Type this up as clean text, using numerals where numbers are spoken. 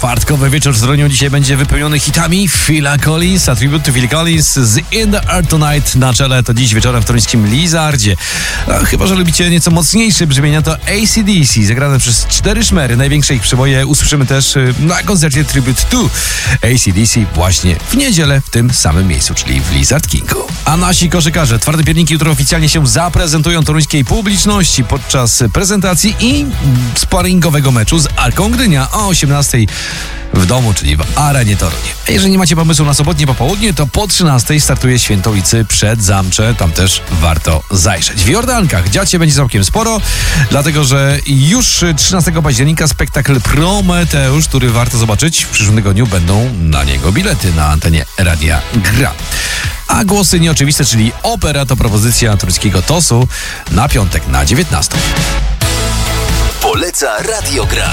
Czwartkowy wieczór z Ronią dzisiaj będzie wypełniony hitami Phila Collinsa, tribute to Phil Collins z In the Air Tonight na czele. To dziś wieczorem w toruńskim Lizardzie. Chyba że lubicie nieco mocniejsze brzmienia, to AC/DC, zagrane przez 4 szmery. Największe ich przeboje usłyszymy też na koncercie Tribute to AC/DC właśnie w niedzielę w tym samym miejscu, czyli w Lizard Kingu. A nasi koszykarze twarde pierniki jutro oficjalnie się zaprezentują toruńskiej publiczności podczas prezentacji i sparingowego meczu z Arką Gdynia o 18:00 w domu, czyli w Arenie Toruń. A jeżeli nie macie pomysłu na sobotnie popołudnie, to po 13:00 startuje Świętowicy przed Zamcze. Tam też warto zajrzeć. W Jordankach dziać będzie całkiem sporo, dlatego że już 13 października spektakl Prometeusz, który warto zobaczyć. W przyszłym tygodniu będą na niego bilety na antenie Radia Gra. A głosy nieoczywiste, czyli opera, to propozycja tureckiego TOS-u na piątek na 19:00. Poleca Radio Gra.